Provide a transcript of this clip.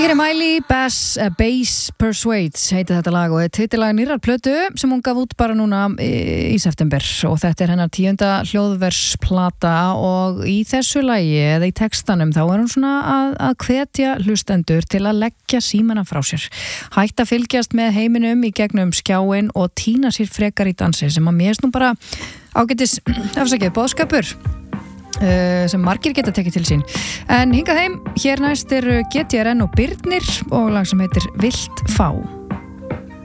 Hér Miley Bass Persuades heiti þetta lag og titilag nýrrar plötu sem hún gaf út bara núna í september og þetta hennar 10. hljóðversplata og í þessu lagi eða í textanum þá hún svona að hvetja hlustendur til að leggja símana frá sér. Hætta að fylgjast með heiminum í gegnum skjáin og týna sér frekar í dansi sem að mér nú bara ágætis boðskapur sem margir geta tekið til sín en hingað heim, hér næst GTRN og Birnir og lag sem heitir Vilt fá